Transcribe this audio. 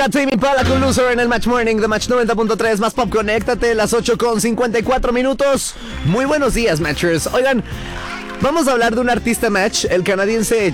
Tame Impala con Loser en el Match Morning de Match 90.3 más Pop. Conéctate, las 8:54. Muy buenos días, Matchers. Oigan, vamos a hablar de un artista Match, el canadiense